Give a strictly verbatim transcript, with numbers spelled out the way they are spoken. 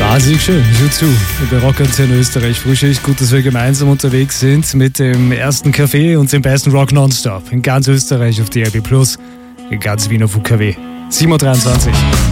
Wahnsinnig schön, schon zu. Bei Rockantenne Österreich. Frühschicht, gut, dass wir gemeinsam unterwegs sind mit dem ersten Café und dem besten Rock Nonstop. In ganz Österreich auf D R B Plus, in ganz Wien auf U K W. sieben Uhr dreiundzwanzig.